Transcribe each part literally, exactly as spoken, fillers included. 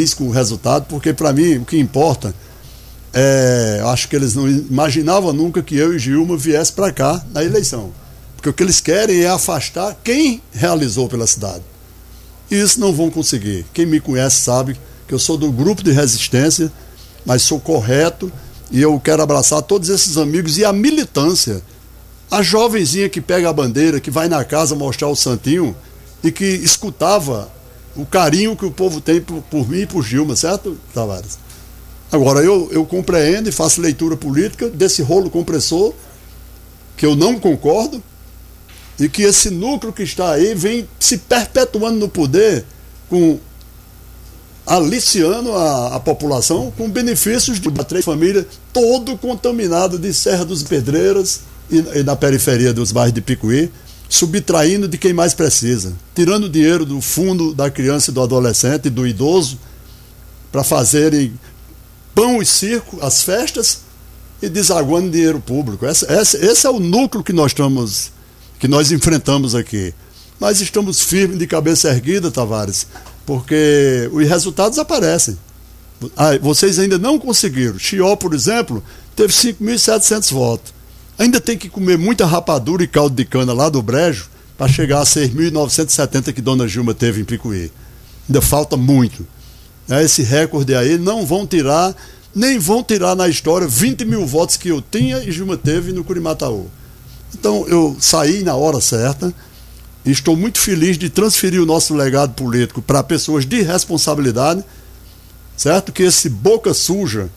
feliz com o resultado, porque para mim o que importa é, acho que eles não imaginavam nunca que eu e Gilma viesse para cá na eleição, porque o que eles querem é afastar quem realizou pela cidade, e isso não vão conseguir. Quem me conhece sabe que eu sou do grupo de resistência, mas sou correto, e eu quero abraçar todos esses amigos e a militância, a jovenzinha que pega a bandeira, que vai na casa mostrar o santinho e que escutava o carinho que o povo tem por, por mim e por Gilma, certo, Tavares? Agora, eu, eu compreendo e faço leitura política desse rolo compressor, que eu não concordo, e que esse núcleo que está aí vem se perpetuando no poder, com aliciando a, a população com benefícios de três famílias, todo contaminado de Serra dos Pedreiras e, e na periferia dos bairros de Picuí, subtraindo de quem mais precisa, tirando dinheiro do fundo da criança e do adolescente e do idoso para fazerem pão e circo, as festas, e desaguando dinheiro público. Esse, esse, esse é o núcleo que nós estamos, que nós enfrentamos aqui. Mas estamos firmes, de cabeça erguida, Tavares, porque os resultados aparecem. Ah, vocês ainda não conseguiram. Chió, por exemplo, teve cinco mil e setecentos votos. Ainda tem que comer muita rapadura e caldo de cana lá do Brejo para chegar a seis mil novecentos e setenta que Dona Gilma teve em Picuí. Ainda falta muito. Esse recorde aí não vão tirar, nem vão tirar na história vinte mil votos que eu tinha e Gilma teve no Curimataú. Então eu saí na hora certa e estou muito feliz de transferir o nosso legado político para pessoas de responsabilidade, certo? Que esse boca suja,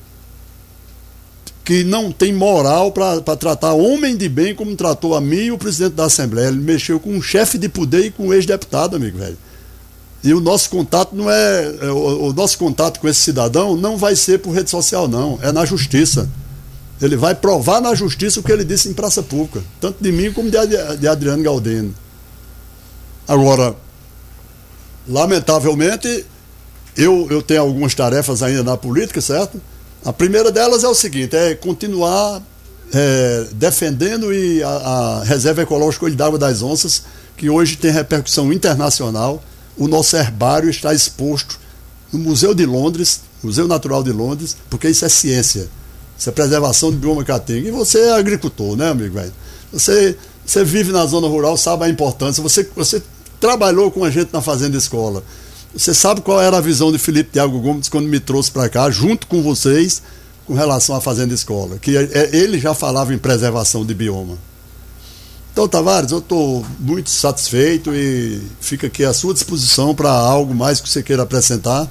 que não tem moral para tratar homem de bem como tratou a mim e o presidente da Assembleia. Ele mexeu com um chefe de poder e com um ex-deputado, amigo velho. E o nosso contato não é, é o, o nosso contato com esse cidadão não vai ser por rede social, não, é na justiça. Ele vai provar na justiça o que ele disse em praça pública, tanto de mim como de, de Adriano Galdino. Agora, lamentavelmente, eu, eu tenho algumas tarefas ainda na política, certo? A primeira delas é o seguinte, é continuar é, defendendo e a, a Reserva Ecológica Olho d'Água das Onças, que hoje tem repercussão internacional. O nosso herbário está exposto no Museu de Londres, Museu Natural de Londres, porque isso é ciência, isso é preservação do bioma caatinga. E você é agricultor, né, amigo velho? Você, você vive na zona rural, sabe a importância, você, você trabalhou com a gente na Fazenda Escola. Você sabe qual era a visão de Felipe Thiago Gomes quando me trouxe para cá, junto com vocês, com relação à Fazenda Escola, que ele já falava em preservação de bioma. Então, Tavares, eu estou muito satisfeito e fico aqui à sua disposição para algo mais que você queira acrescentar.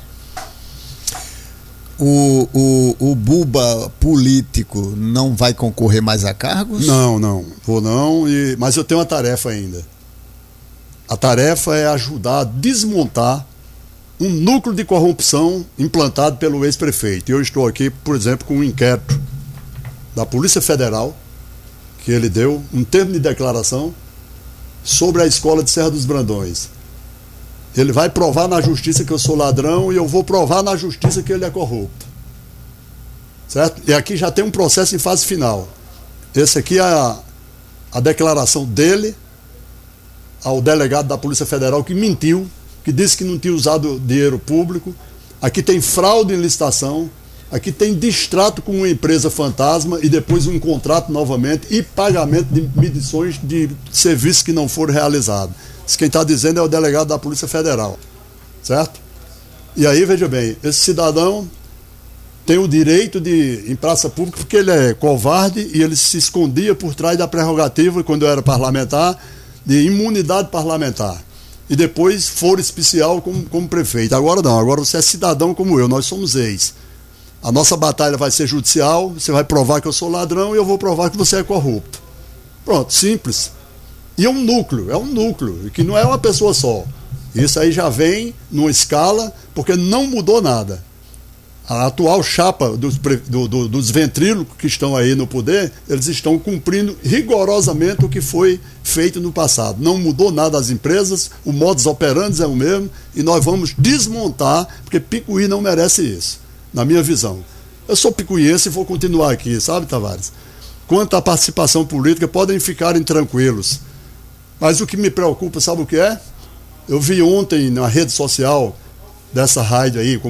O, o, o Buba político não vai concorrer mais a cargos? Não, não, vou não, e, mas eu tenho uma tarefa ainda. A tarefa é ajudar a desmontar um núcleo de corrupção implantado pelo ex-prefeito. Eu estou aqui, por exemplo, com um inquérito da Polícia Federal, que ele deu um termo de declaração sobre a escola de Serra dos Brandões. Ele vai provar na justiça que eu sou ladrão e eu vou provar na justiça que ele é corrupto. Certo? E aqui já tem um processo em fase final. Esse aqui é a, a declaração dele ao delegado da Polícia Federal que mentiu, que disse que não tinha usado dinheiro público. Aqui tem fraude em licitação, aqui tem distrato com uma empresa fantasma e depois um contrato novamente e pagamento de medições de serviços que não foram realizados. Isso quem está dizendo é o delegado da Polícia Federal, certo? E aí, veja bem, esse cidadão tem o direito de, em praça pública, porque ele é covarde e ele se escondia por trás da prerrogativa, quando eu era parlamentar, de imunidade parlamentar. E depois foro especial como, como prefeito. Agora não, agora você é cidadão como eu, nós somos ex. A nossa batalha vai ser judicial, você vai provar que eu sou ladrão e eu vou provar que você é corrupto. Pronto, simples. E é um núcleo, é um núcleo, que não é uma pessoa só. Isso aí já vem numa escala, porque não mudou nada. A atual chapa dos, do, do, dos ventrílocos que estão aí no poder, eles estão cumprindo rigorosamente o que foi feito no passado. Não mudou nada as empresas, o modus operandi é o mesmo, e nós vamos desmontar, porque Picuí não merece isso, na minha visão. Eu sou picuiense e vou continuar aqui, sabe, Tavares? Quanto à participação política, podem ficarem tranquilos. Mas o que me preocupa, sabe o que é? Eu vi ontem na rede social dessa rádio aí,